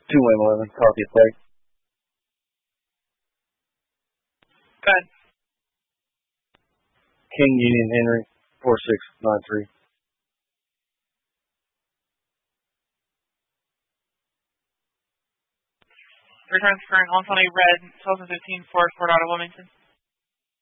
2M11, copy of flag. Go ahead. King Union Henry, 4693. Returns current on Red, 2015 Ford Auto Wilmington.